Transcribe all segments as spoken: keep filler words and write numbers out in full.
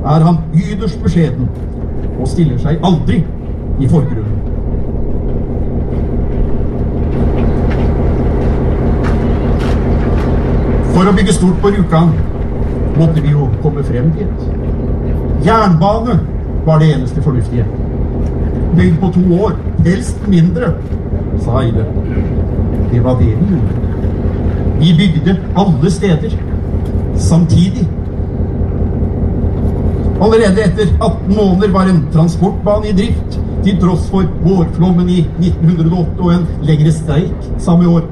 er han yderst beskjeden og stiller seg aldri i forgrunnen. For å bygge stort på Rjukan måtte vi jo komme frem dit. Jernbane var det eneste fornuftige. Bygd på to år, helst mindre, sa Eide. Det var det vi gjorde. Vi bygde alle steder, samtidig. Allerede etter atten måneder var en transportbane i drift, til tross for vårflommen i nitten hundre og åtte og en lengre streik samme år.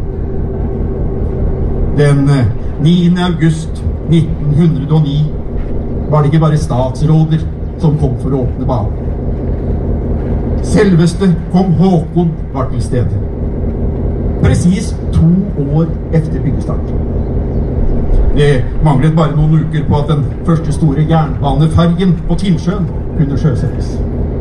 Den niende august nitten hundre og ni var det ikke bare statsråder som kom for å åpne banen. Selveste kong Håkon var til stede. Precis to år efter byggestart. Det manglet bare noen uker på at den første store jernbanefergen på Tinnsjøen kunne sjøsettes.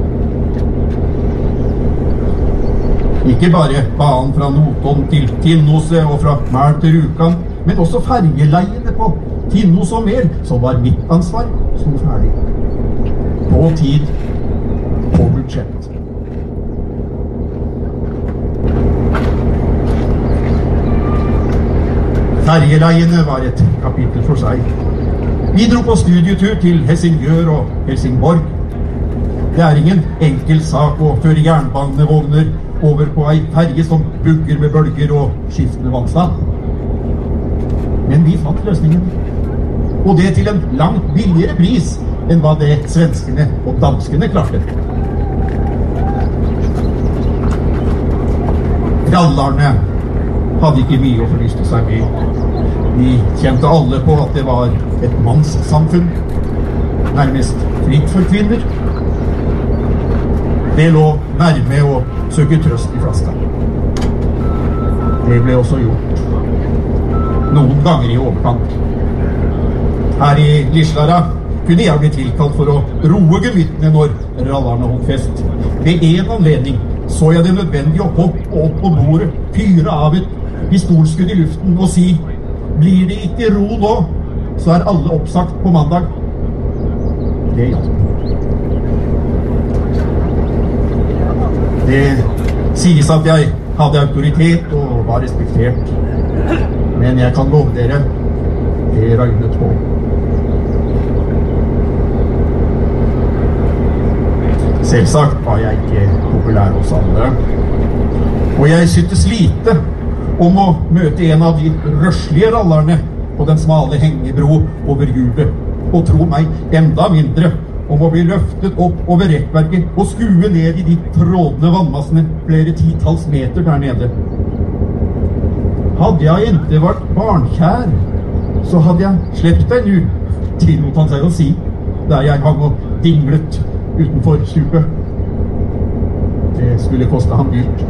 Ikke bare banen fra Notodden til Tinnoset og fra Mæl til Rjukan, men også fergeleiene på Tinnos og Mæl, som var mitt ansvar, sto ferdig. På tid, på budsjett. Fergeleiene var et kapittel for seg. Vi dro på studietur til Helsingør og Helsingborg. Det er ingen enkel sak å føre jernbanevogner over på ei ferge som bugger med bølger og skiftende vannstand. Men vi fant løsningen. Og det til en langt billigere pris enn hva det svenskene og danskene klarte. Rallarne hadde ikke mye å forlyste seg med. De kjente alle på at det var et mannssamfunn, nærmest fritt for kvinner. Det lå nærme å søke trøst i flaska. Det ble også gjort. Noen ganger i overkant. Her i Lislara kunne jeg bli tilkalt for å roe gemyttene når rallarne holdt fest. Ved en anledning så jeg det nødvendig å hoppe opp på bordet, fyre av et pistolskudd i luften og si: blir det ikke ro nå, så er alle oppsagt på mandag. Det hjalp. Det sies at jeg hadde autoritet og var respektert. Men jeg kan love dere, det røynet på. Selvsagt var jeg ikke populær hos alle. Og jeg syntes lite om å møte en av de røslige rallarne på den smale hengebro over juvet. Og tro meg, enda mindre om å bli løftet opp over rekkverket og skue ned i de trådende vannmassene flere titalls meter der nede. Hadde jeg ikke vært barnkjær, så hadde jeg slept deg nu, tillot han seg å si, der jeg hang og dinglet utenfor stupet. Det skulle koste ham dyrt.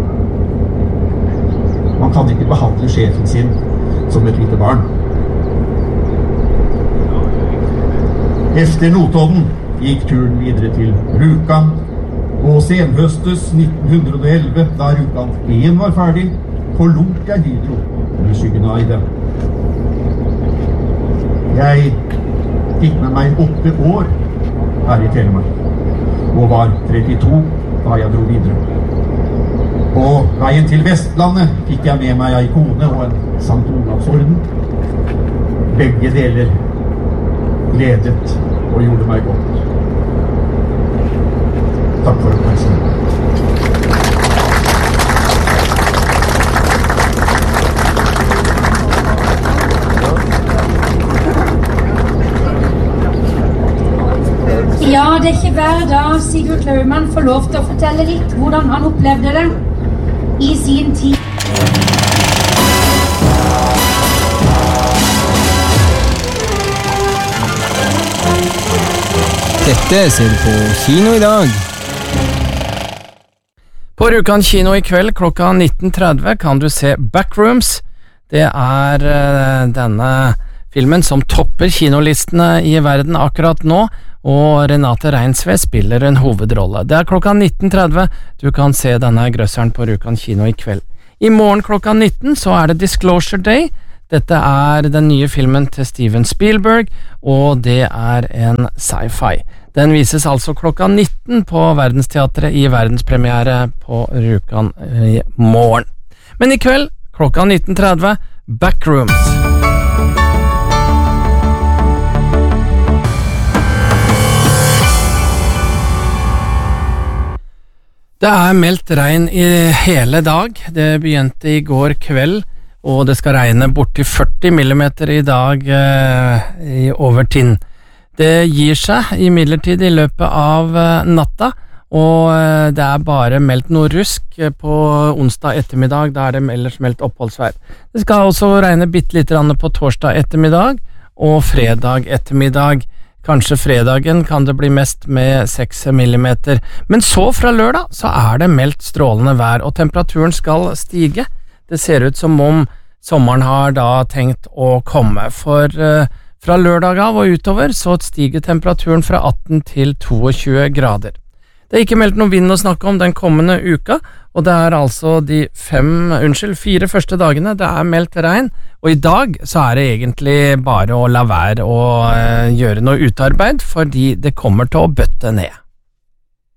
Man kan ikke behandle sjefen sin som et lite barn. Efter Notodden gikk turen videre til Rjukan, og senhøstes nitten hundre og elleve, da Rjukan én var ferdig, forlot jeg Hydro i skyggen av Eide. Jeg fikk med meg åtte år her i Telemark, og var trettito da jeg dro videre. På veien til Vestlandet fikk jeg med meg ei kone og en Sankt Olavsorden. Begge deler gledet og gjorde meg godt. Takk for oppmerksomheten. Ja, det er ikke hver dag Sigurd Klaumann får lov til å fortelle litt hvordan han opplevde det i sin tid. Dette ser du på kino i dag. På Rjukan kino i kveld klokka nitten tretti kan du se Backrooms. Det er uh, denne filmen som topper kinolistene i verden akkurat nå, og Renate Reinsve spiller en hovedrolle. Det er klokka nitten tretti du kan se denne grøsseren på Rjukan kino i kveld. I morgen klokka nitten så er det Disclosure Day. Dette er den nye filmen til Steven Spielberg, og det er en sci-fi. Den vises altså klokka nitten på Verdensteatret i verdenspremiere på Rjukan i morgen. Men i kveld, klokka nitten tretti, Backrooms. Det er meldt regn i hele dag. Det begynte i går kveld, og det skal regne borti førti millimeter i dag eh, i over Tinn. Det gir seg imidlertid i løpet av eh, natta, og eh, det er bare meldt noe rusk på onsdag ettermiddag, da er det ellers meldt oppholdsvær. Det skal også regne bitte litt på torsdag ettermiddag og fredag ettermiddag. Kanskje fredagen kan det bli mest med seks millimeter, men så fra lørdag så er det meldt strålende vær, og temperaturen skal stige. Det ser ut som om sommeren har da tenkt å komme, for uh, fra lørdag av og utover så stiger temperaturen fra atten til tjueto grader. Det er ikke meldt noen vind å snakke om den kommende uka, og det er altså de fem, unnskyld, fire første dagene det er meldt regn, og i dag så er det egentlig bare å la være å uh, gjøre noe utarbeid, fordi det kommer til å bøtte ned.